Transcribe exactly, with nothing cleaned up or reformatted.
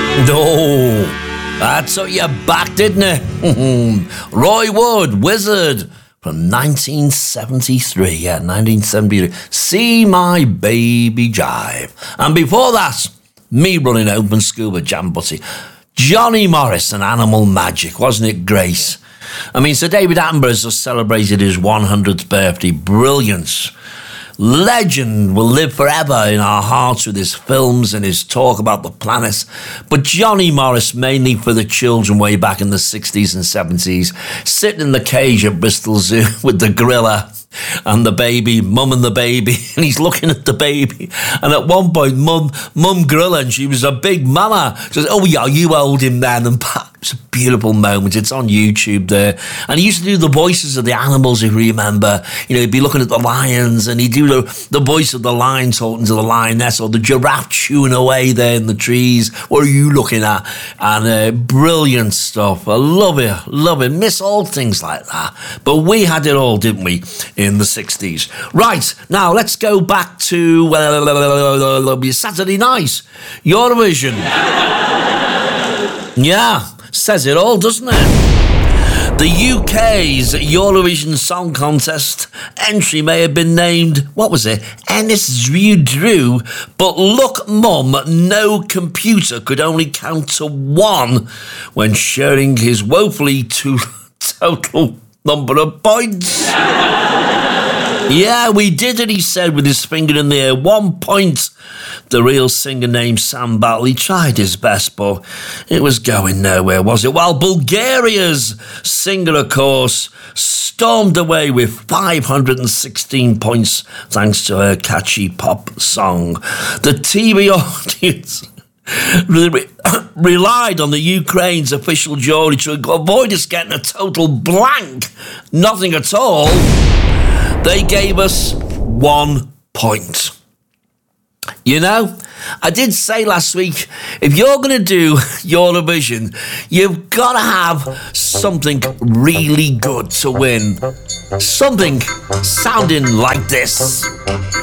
No, that took you back, didn't it? Roy Wood, Wizard, from nineteen seventy-three. Yeah, nineteen seventy-three. See My Baby Jive. And before that, me running Open Scuba Jam Butty. Johnny Morris and Animal Magic, wasn't it great? I mean, Sir David Attenborough has just celebrated his one hundredth birthday. Brilliant. Legend will live forever in our hearts with his films and his talk about the planet. But Johnny Morris, mainly for the children way back in the sixties and seventies, sitting in the cage at Bristol Zoo with the gorilla and the baby, mum and the baby, and he's looking at the baby. And at one point, mum, mum gorilla, and she was a big mama, says, "Oh yeah, you hold him then." And it's a beautiful moment. It's on YouTube there. And he used to do the voices of the animals, if you remember. You know, he'd be looking at the lions, and he'd do the, the voice of the lion talking to the lioness, or the giraffe chewing away there in the trees. What are you looking at? And uh, brilliant stuff. I love it, love it. Miss all things like that. But we had it all, didn't we, in the sixties? Right, now let's go back to uh, Saturday night, Eurovision. Yeah, says it all, doesn't it? The U K's Eurovision Song Contest entry may have been named, what was it? Ennis Drew, but look, mum, no computer could only count to one when sharing his woefully too total number of points. Yeah, we did it, he said, with his finger in the air. One point. The real singer named Sam Battle, he tried his best, but it was going nowhere, was it? While Bulgaria's singer, of course, stormed away with five hundred sixteen points thanks to her catchy pop song. The T V audience relied on the Ukraine's official jury to avoid us getting a total blank. Nothing at all. They gave us one point. You know, I did say last week, if you're going to do Eurovision, you've got to have something really good to win. Something sounding like this.